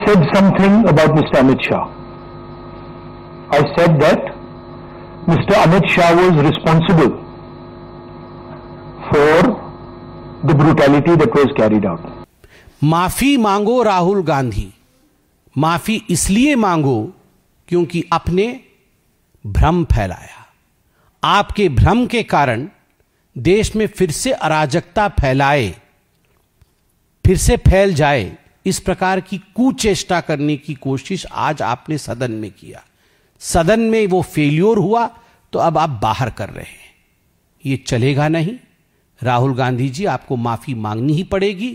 said something about Mr. Amit Shah. I said that Mr. Amit Shah was responsible for the brutality that was carried out. माफी मांगो राहुल गांधी, माफी इसलिए मांगो क्योंकि आपने भ्रम फैलाया। आपके भ्रम के कारण देश में फिर से अराजकता फिर से फैल जाए, इस प्रकार की कुचेष्टा करने की कोशिश आज आपने सदन में किया। सदन में वो फेल्योर हुआ तो अब आप बाहर कर रहे हैं। ये चलेगा नहीं। राहुल गांधी जी, आपको माफी मांगनी ही पड़ेगी।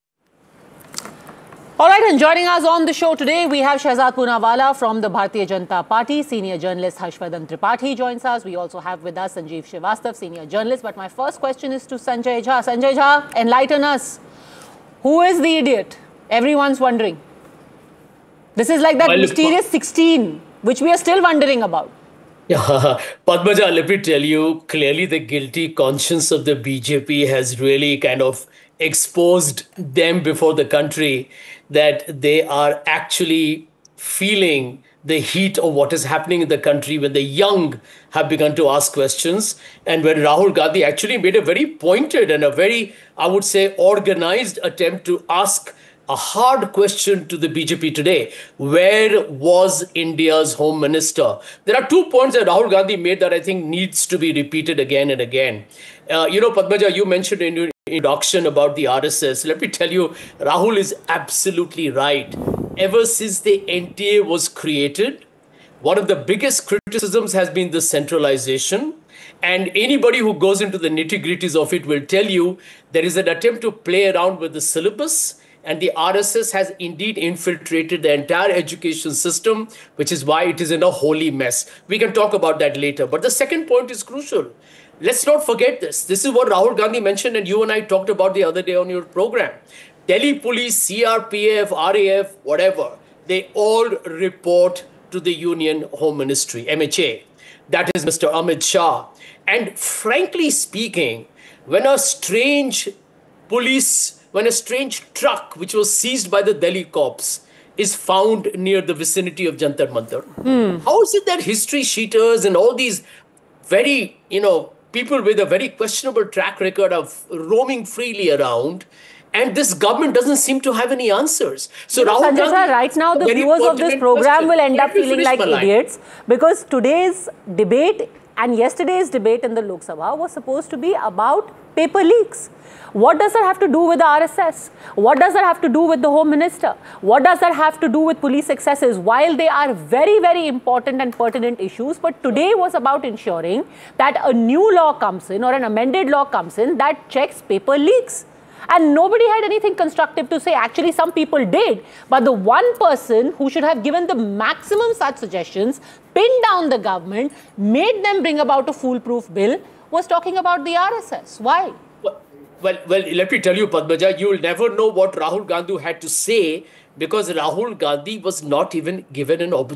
All right, and joining us on the show today, we have Shehzad Poonawalla from the Bharatiya Janata Party. Senior journalist Harshvardhan Tripathi joins us. We also have with us Sanjeev Srivastava, senior journalist. But my first question is to Sanjay Jha. Sanjay Jha, enlighten us. Who is the idiot? Everyone's wondering. This is like that mysterious 16, which we are still wondering about. Yeah, Padmaja, let me tell you, clearly the guilty conscience of the BJP has really kind of exposed them before the country, that they are actually feeling the heat of what is happening in the country when the young have begun to ask questions. And when Rahul Gandhi actually made a very pointed and a very, I would say, organized attempt to ask a hard question to the BJP today. Where was India's Home Minister? There are 2 points that Rahul Gandhi made that I think needs to be repeated again and again. Padmaja, you mentioned in your introduction about the RSS. Let me tell you, Rahul is absolutely right. Ever since the NTA was created, one of the biggest criticisms has been the centralization. And anybody who goes into the nitty-gritties of it will tell you there is an attempt to play around with the syllabus. And the RSS has indeed infiltrated the entire education system, which is why it is in a holy mess. We can talk about that later. But the second point is crucial. Let's not forget this. This is what Rahul Gandhi mentioned and you and I talked about the other day on your program. Delhi Police, CRPF, RAF, whatever, they all report to the Union Home Ministry, MHA. That is Mr. Amit Shah. And frankly speaking, when a strange truck which was seized by the Delhi cops is found near the vicinity of Jantar Mantar, how is it that history sheeters and all these very, people with a very questionable track record of roaming freely around, and this government doesn't seem to have any answers? So Sanjay sir, right now the viewers of this program will end up feeling like idiots, because today's debate and yesterday's debate in the Lok Sabha was supposed to be about paper leaks. What does that have to do with the RSS? What does that have to do with the Home Minister? What does that have to do with police excesses? While they are very, very important and pertinent issues, but today was about ensuring that a new law comes in or an amended law comes in that checks paper leaks. And nobody had anything constructive to say. Actually, some people did. But the one person who should have given the maximum such suggestions, pinned down the government, made them bring about a foolproof bill, was talking about the RSS. Why? Well, let me tell you, Padmaja, you will never know what Rahul Gandhi had to say, because Rahul Gandhi was not even given an opportunity